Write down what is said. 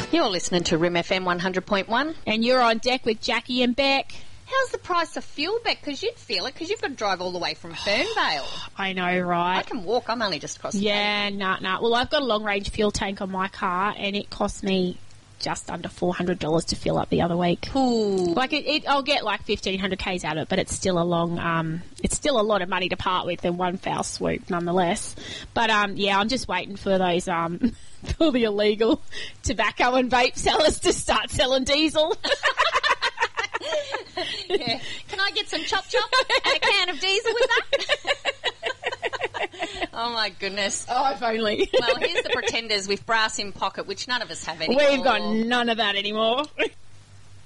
You're listening to Rim FM 100.1. And you're on deck with Jackie and Beck. How's the price of fuel, Beck? Because you'd feel it, because you've got to drive all the way from Fernvale. I know, right? I can walk. I'm only just across the Yeah, nah. Well, I've got a long-range fuel tank on my car, and it cost me just under $400 to fill up the other week. Ooh. Like I'll get like 1,500 Ks out of it, but it's still a it's still a lot of money to part with in one foul swoop, nonetheless. But yeah, I'm just waiting for those for the illegal tobacco and vape sellers to start selling diesel. Yeah. Can I get some chop and a can of diesel with that? Oh, my goodness. Oh, if only. Well, here's the pretenders with brass in pocket, which none of us have anymore. We've got none of that anymore.